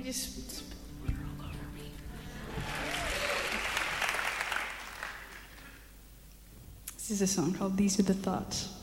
just spilled water all over me. This is a song called These Are the Thoughts.